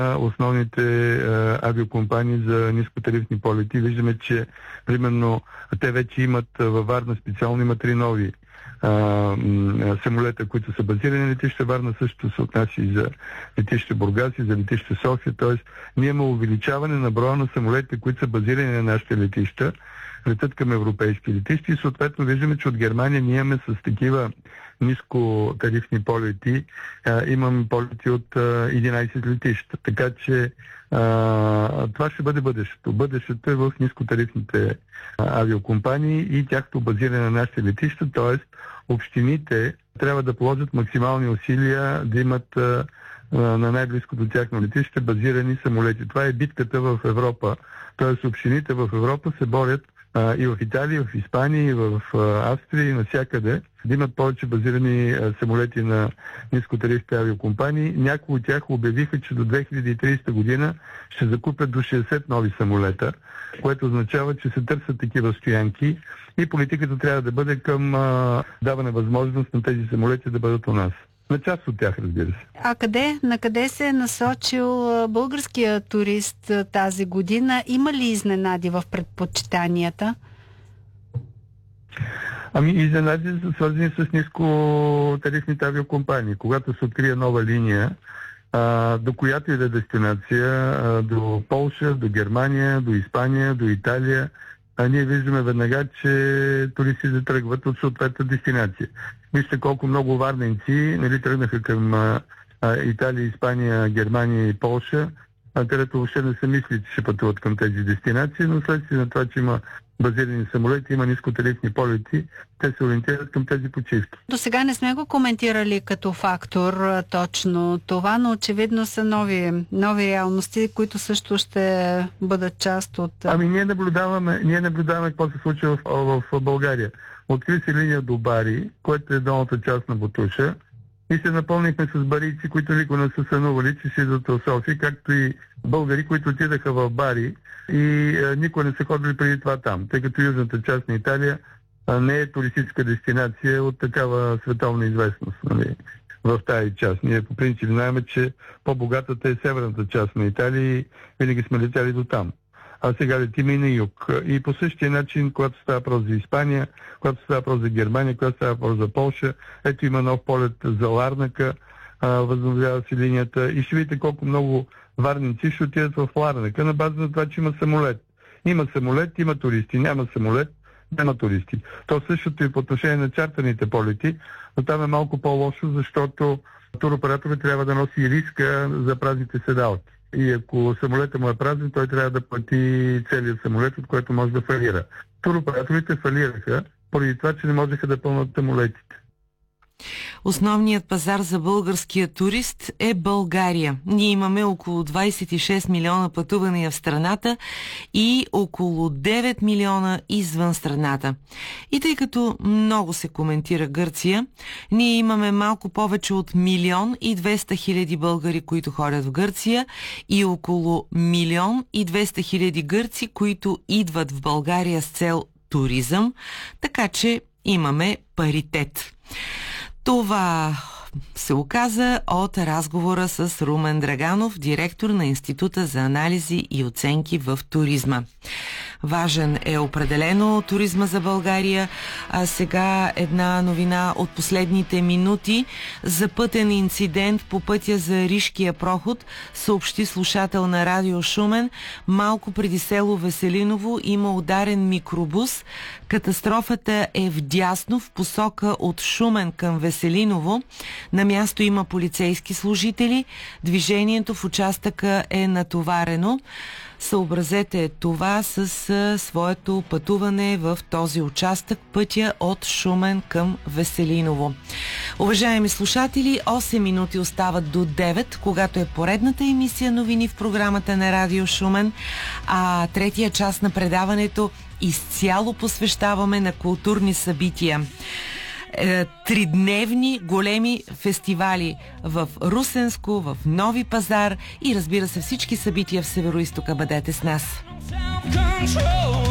основните авиокомпании за нискотарифни полети. Виждаме, че примерно те вече имат във Варна специално има 3 нови самолета, които са базирани на летище Варна, също се отнася и за летище Бургас и за летище София. Тоест, ние имаме увеличаване на броя на самолетите, които са базирани на нашите летища, летят към европейски летища и съответно виждаме, че от Германия ние имаме с такива нискотарифни полети, имаме полети от 11 летища. Така че това ще бъде бъдещето. Бъдещето е в нискотарифните авиокомпании и тяхното базиране на нашите летища, т.е. общините трябва да положат максимални усилия да имат на най-близко до тяхно летище базирани самолети. Това е битката в Европа. Т.е. общините в Европа се борят и в Италия, и в Испания, и в Австрия, и навсякъде да имат повече базирани самолети на нискотарифните авиокомпании. Някои от тях обявиха, че до 2030 година ще закупят до 60 нови самолета, което означава, че се търсят такива стоянки и политиката трябва да бъде към даване възможност на тези самолети да бъдат у нас. На част от тях, разбира се. А на къде се е насочил българския турист тази година? Има ли изненади в предпочитанията? Изненади са свързани с нискотарифните авиокомпании. Когато се открие нова линия, до която и да е дестинация, до Полша, до Германия, до Испания, до Италия, ние виждаме веднага, че туристи затръгват от съответната дестинация. Вижте колко много варненци тръгнаха към Италия, Испания, Германия и Полша, където въобще не се мисли, че ще пътуват към тези дестинации, но следствие на това, че има базирани самолети, има нискотарифни полети, те се ориентират към тези почивки. До сега не сме го коментирали като фактор точно това, но очевидно са нови реалности, които също ще бъдат част от... Ние наблюдаваме какво се случва в България. Откри се линия до Бари, което е долната част на Ботуша, и се напълнихме с барийци, които никога не са сънували, че си идват в София, както и българи, които отидаха в Бари и никога не са ходили преди това там, тъй като южната част на Италия не е туристическа дестинация от такава световна известност в тази част. Ние по принцип знаем, че по-богатата е северната част на Италия и винаги сме летяли до там. А сега летим и на юг. И по същия начин, когато става въпрос за Испания, когато става въпрос за Германия, когато става въпрос за Полша, ето има нов полет за Ларнака, възобновява се линията и ще видите колко много варненци ще отидат в Ларнака на база на това, че има самолет. Има самолет, има туристи. Няма самолет, няма туристи. То същото и по отношение на чартерните полети, но там е малко по-лошо, защото туроператорът трябва да носи риска за празните седалки. И ако самолета му е празен, той трябва да плати целият самолет, от който може да фалира. Туроператорите фалираха поради това, че не можеха да пълнат самолетите. Основният пазар за българския турист е България. Ние имаме около 26 милиона пътувания в страната и около 9 милиона извън страната. И тъй като много се коментира Гърция, ние имаме малко повече от 1 200 000 българи, които ходят в Гърция и около 1 200 000 гърци, които идват в България с цел туризъм, така че имаме паритет. Това се оказа от разговора с Румен Драганов, директор на Института за анализи и оценки в туризма. Важен е определено туризма за България. А сега една новина от последните минути. За пътен инцидент по пътя за Ришкия проход съобщи слушател на Радио Шумен. Малко преди село Веселиново има ударен микробус. Катастрофата е вдясно в посока от Шумен към Веселиново. На място има полицейски служители. Движението в участъка е натоварено. Съобразете това с своето пътуване в този участък, пътя от Шумен към Веселиново. Уважаеми слушатели, 8 минути остават до 9, когато е поредната емисия новини в програмата на Радио Шумен, а третия част на предаването изцяло посвещаваме на културни събития. 3-дневни големи фестивали в Русенско, в Нови пазар и разбира се всички събития в Североизтока. Бъдете с нас!